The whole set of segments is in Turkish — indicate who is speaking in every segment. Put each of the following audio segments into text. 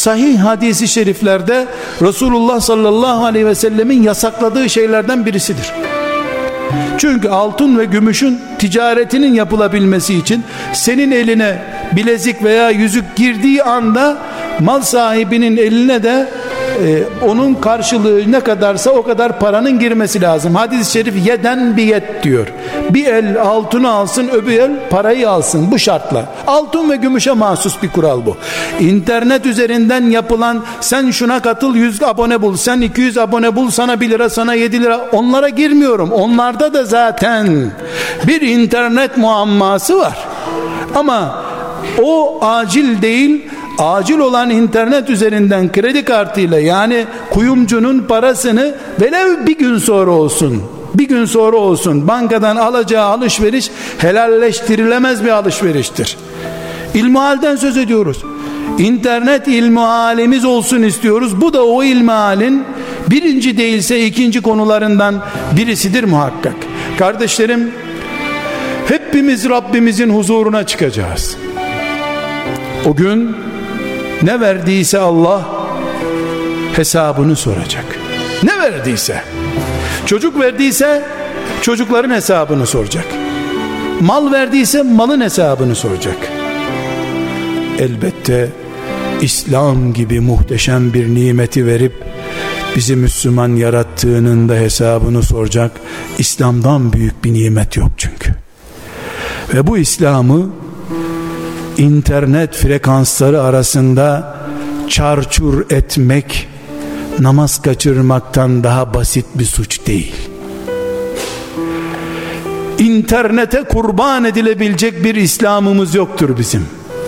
Speaker 1: sahih hadisi şeriflerde Resulullah sallallahu aleyhi ve sellemin yasakladığı şeylerden birisidir. Çünkü altın ve gümüşün ticaretinin yapılabilmesi için senin eline bilezik veya yüzük girdiği anda mal sahibinin eline de onun karşılığı ne kadarsa o kadar paranın girmesi lazım. Hadis-i şerif yeden biyet diyor. Bir el altını alsın, öbür el parayı alsın, bu şartla. Altın ve gümüşe mahsus bir kural bu. İnternet üzerinden yapılan, sen şuna katıl 100 abone bul, sen 200 abone bul, sana 1 lira, sana 7 lira, onlara girmiyorum. Onlarda da zaten bir internet muamması var. Ama o acil değil. Acil olan internet üzerinden kredi kartıyla, yani kuyumcunun parasını velev bir gün sonra olsun bankadan alacağı alışveriş helalleştirilemez bir alışveriştir. İlmihalden söz ediyoruz. İnternet ilmihalimiz olsun istiyoruz. Bu da o ilmihalin birinci değilse ikinci konularından birisidir muhakkak. Kardeşlerim, hepimiz Rabbimizin huzuruna çıkacağız. O gün ne verdiyse Allah hesabını soracak. Ne verdiyse. Çocuk verdiyse çocukların hesabını soracak. Mal verdiyse malın hesabını soracak. Elbette İslam gibi muhteşem bir nimeti verip bizi Müslüman yarattığının da hesabını soracak. İslam'dan büyük bir nimet yok çünkü. Ve bu İslam'ı internet frekansları arasında çarçur etmek, namaz kaçırmaktan daha basit bir suç değil. İnternete kurban edilebilecek bir İslam'ımız yoktur bizim.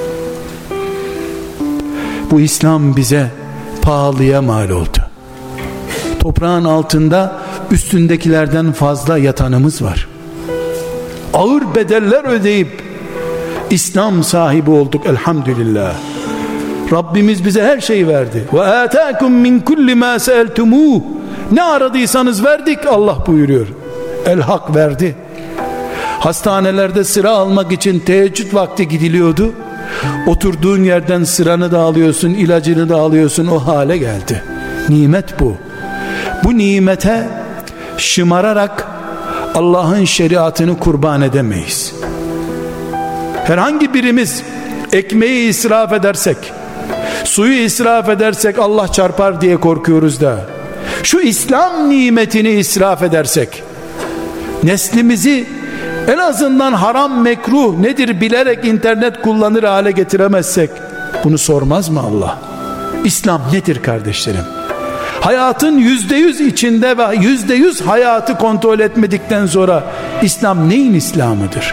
Speaker 1: Bu İslam bize pahalıya mal oldu. Toprağın altında üstündekilerden fazla yatanımız var. Ağır bedeller ödeyip İslam sahibi olduk elhamdülillah. Rabbimiz bize her şeyi verdi. Ve ataakum min kulli ma sa'altumuh. Ne aradıysanız verdik Allah buyuruyor. El Hak verdi. Hastanelerde sıra almak için teheccüd vakti gidiliyordu. Oturduğun yerden sıranı da alıyorsun, ilacını da alıyorsun, o hale geldi. Nimet bu. Bu nimete şımararak Allah'ın şeriatını kurban edemeyiz. Herhangi birimiz ekmeği israf edersek, suyu israf edersek Allah çarpar diye korkuyoruz da, şu İslam nimetini israf edersek, neslimizi en azından haram mekruh nedir bilerek internet kullanır hale getiremezsek, bunu sormaz mı Allah? İslam nedir kardeşlerim? Hayatın %100 içinde ve %100 hayatı kontrol etmedikten sonra İslam neyin İslam'ıdır?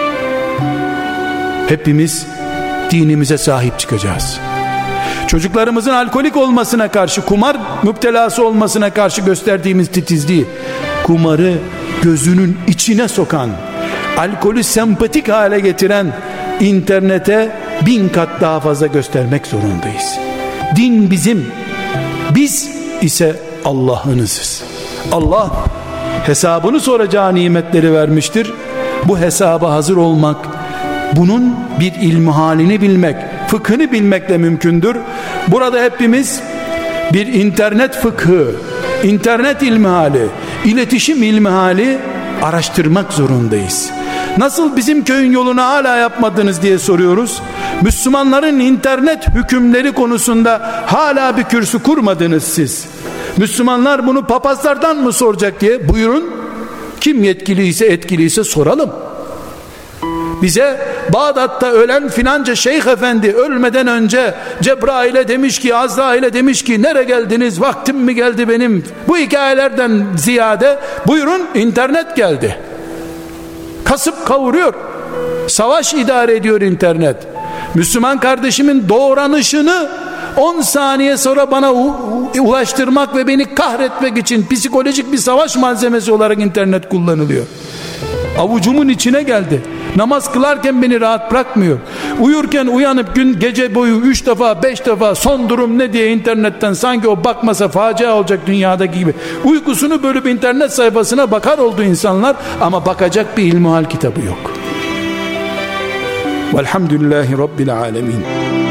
Speaker 1: Hepimiz dinimize sahip çıkacağız. Çocuklarımızın alkolik olmasına karşı, kumar müptelası olmasına karşı gösterdiğimiz titizliği, kumarı gözünün içine sokan, alkolü sempatik hale getiren internete 1000 kat daha fazla göstermek zorundayız. Din bizim, biz ise Allah'ınızız. Allah hesabını soracağı nimetleri vermiştir. Bu hesaba hazır olmak, bunun bir ilmihalini bilmek, fıkhını bilmekle mümkündür. Burada hepimiz bir internet fıkhı, internet ilmihali, iletişim ilmihali araştırmak zorundayız. Nasıl bizim köyün yolunu hala yapmadınız diye soruyoruz. Müslümanların internet hükümleri konusunda hala bir kürsü kurmadınız siz. Müslümanlar bunu papazlardan mı soracak diye, buyurun, kim yetkiliyse etkiliyse soralım. Bize Bağdat'ta ölen filanca şeyh efendi ölmeden önce Cebrail'e demiş ki, Azrail'e demiş ki, nereye geldiniz, vaktim mi geldi benim, bu hikayelerden ziyade buyurun internet geldi. Kasıp kavuruyor, savaş idare ediyor internet. Müslüman kardeşimin doğranışını 10 saniye sonra bana ulaştırmak ve beni kahretmek için psikolojik bir savaş malzemesi olarak internet kullanılıyor. Avucumun içine geldi. Namaz kılarken beni rahat bırakmıyor. Uyurken uyanıp gece boyu 3 defa 5 defa son durum ne diye internetten, sanki o bakmasa facia olacak dünyadaki gibi, uykusunu bölüp internet sayfasına bakar oldu insanlar, ama bakacak bir ilmihal kitabı yok. Velhamdülillahi Rabbil alemin.